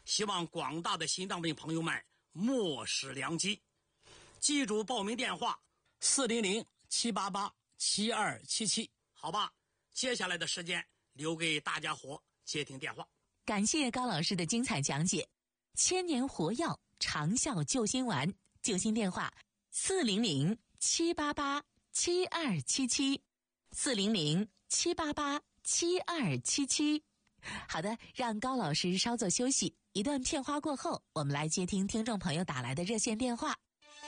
希望广大的心脏病朋友们莫失良机。记住报名电话400-788-7277，好吧？接下来的时间留给大家伙接听电话。 感谢高老师的精彩讲解。千年活药，长效救心丸，救心电话400-788-7277，400-788-7277。好的，让高老师稍作休息，一段片花过后，我们来接听听众朋友打来的热线电话。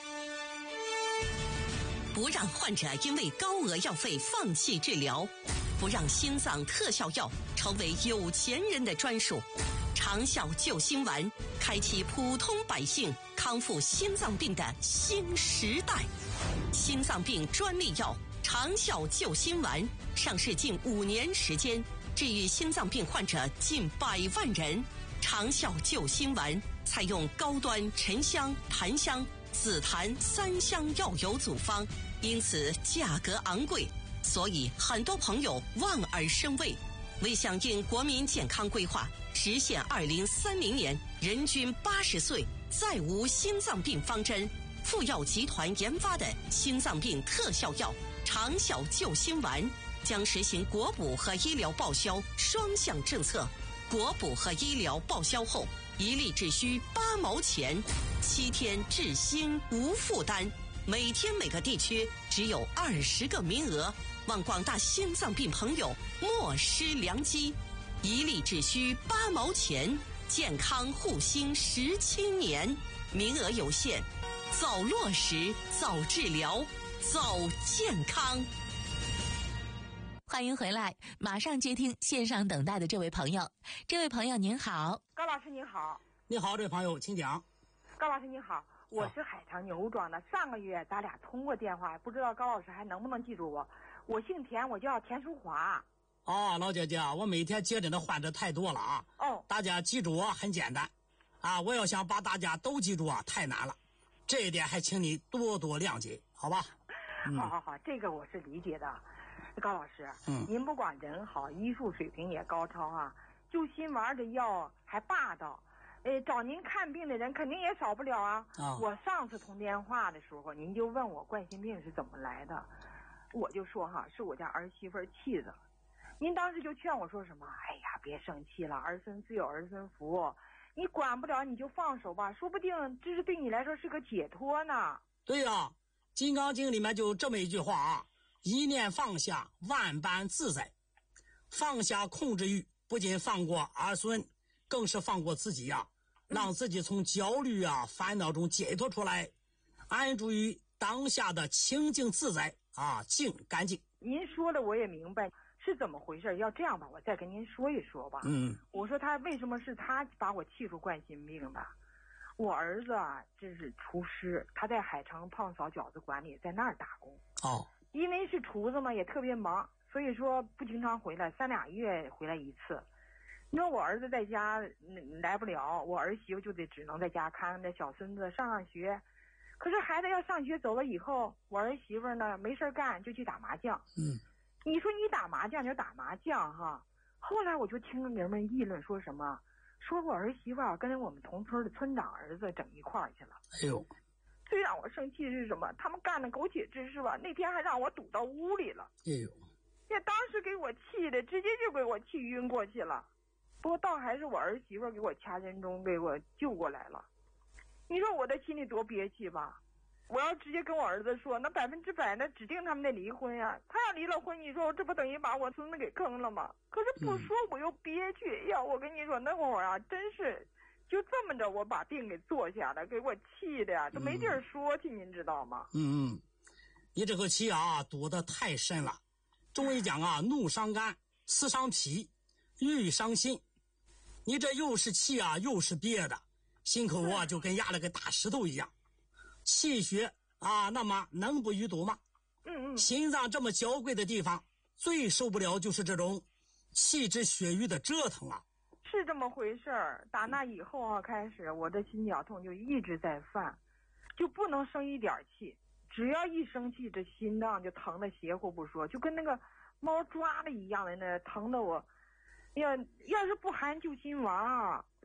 不让患者因为高额药费放弃治疗，不让心脏特效药成为有钱人的专属。长效救心丸开启普通百姓康复心脏病的新时代。心脏病专利药长效救心丸上市近5年时间，治愈心脏病患者近100万人。长效救心丸采用高端沉香、檀香、紫檀3香药油组方，因此价格昂贵，所以很多朋友望而生畏。为响应国民健康规划，实现2030年人均80岁再无心脏病方针，富药集团研发的心脏病特效药长效救心丸将实行国补和医疗报销双向政策。国补和医疗报销后，一粒只需8毛钱，7天治心无负担。每天每个地区只有20个名额，望广大心脏病朋友莫失良机。一粒只需8毛钱，健康护心17年，名额有限，早落实，早治疗，早健康。 欢迎回来，马上接听线上等待的这位朋友。这位朋友您好。 高老师您好。 你好，这位朋友请讲。 高老师您好，我是海棠牛庄的，上个月咱俩通过电话，不知道高老师还能不能记住我。我姓田，我叫田淑华。 哦，老姐姐，我每天接诊的患者太多了啊。 哦， 大家记住我很简单啊，我要想把大家都记住啊，太难了。这一点还请你多多谅解，好吧？ 好，这个我是理解的。高老师，您不光人好，医术水平也高超啊，救心丸的药还霸道。找您看病的人肯定也少不了啊。我上次通电话的时候，您就问我冠心病是怎么来的，我就说是我家儿媳妇气的。您当时就劝我说什么？哎呀，别生气了，儿孙自有儿孙福，你管不了你就放手吧，说不定这是对你来说是个解脱呢。 对呀，《金刚经》里面就这么一句话啊：一念放下，万般自在。放下控制欲，不仅放过儿孙，更是放过自己呀，让自己从焦虑啊、烦恼中解脱出来，安住于当下的清净自在啊，净干净。 您说的我也明白是怎么回事，要这样吧，我再跟您说一说吧。我说他为什么是他把我气出冠心病的？我儿子啊，这是厨师，他在海城胖嫂饺子馆里，在那儿打工。因为是厨子嘛，也特别忙，所以说不经常回来，3俩月回来一次。你说我儿子在家来不了，我儿媳妇就只能在家看着小孙子上学。可是孩子要上学走了以后，我儿媳妇呢没事干就去打麻将。你说你打麻将就打麻将哈。后来我就听人们议论说什么，说我儿媳妇跟我们同村的村长儿子整一块儿去了。 哎呦！ 最让我生气的是什么？他们干的苟且之事吧，那天还让我堵到屋里了。 哎呦！ 这当时给我气的，直接就给我气晕过去了。不过倒还是我儿媳妇给我掐人中，给我救过来了。你说我的心里多憋气吧？我要直接跟我儿子说，那100%那指定他们得离婚呀。他要离了婚，你说这不等于把我孙子给坑了吗？可是不说我又憋屈呀。我跟你说那会儿啊，真是就这么着，我把病给坐下了，给我气的呀，都没地儿说去，您知道吗？ 你这个气啊，堵得太深了。中医讲啊，怒伤肝，思伤脾，郁伤心。你这又是气啊，又是憋的，心口啊就跟压了个大石头一样。气血啊，那么能不淤堵吗？心脏这么娇贵的地方，最受不了就是这种气滞血瘀的折腾啊。 是这么回事儿。打那以后啊，开始我的心绞痛就一直在犯，就不能生一点气。只要一生气，这心脏就疼得邪乎不说，就跟那个猫抓了一样的，那疼得我，要是不含救心丸啊，